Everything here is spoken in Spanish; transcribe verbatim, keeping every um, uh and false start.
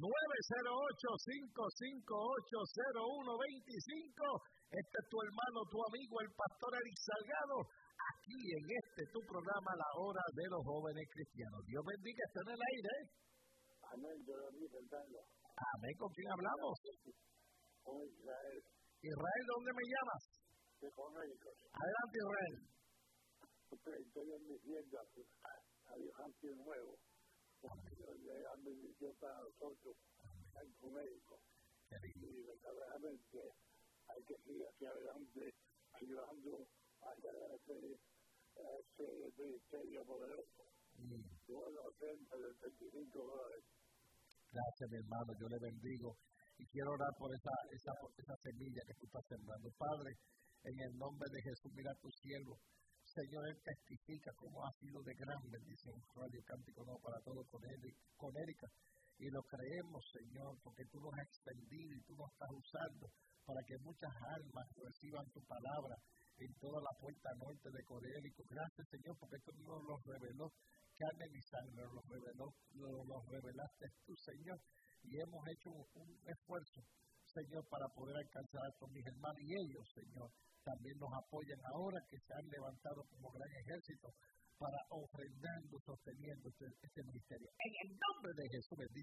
nueve cero ocho, cinco cinco ocho, cero uno dos cinco. Este es tu hermano, tu amigo, el pastor Eric Salgado, aquí en este tu programa, La Hora de los Jóvenes Cristianos. Dios bendiga, está en el aire. Amén, yo lo vi sentando. Amén, ¿con quién hablamos? Con Israel. Israel, ¿dónde me llamas? De México. Adelante, Israel. Estoy bendiciendo a Dios Ángel Nuevo. Le dan bendición para nosotros en México. Y verdaderamente hay que seguir hacia adelante, ayudando a ese, a ese ministerio poderoso. Mm. Yo lo hacen por setenta y cinco dólares. Gracias, mi hermano, yo le bendigo. Y quiero orar por esa, esa, por esa semilla que tú estás sembrando. Padre, en el nombre de Jesús, mira a tu siervo. Señor, Él testifica cómo ha sido de gran bendición Radio Cántico Nuevo para todos con, él, con Erika. Y lo creemos, Señor, porque tú nos has extendido y tú nos estás usando para que muchas almas reciban tu palabra en toda la puerta norte de Corérico. Gracias, Señor, porque esto no nos reveló carne ni sangre, nos reveló, nos revelaste tú, Señor. Y hemos hecho un, un esfuerzo, Señor, para poder alcanzar a todos mis hermanos y ellos, Señor, también nos apoyan ahora que se han levantado como gran ejército para ofrendando, sosteniendo este, este ministerio. En el nombre de Jesús, bendito.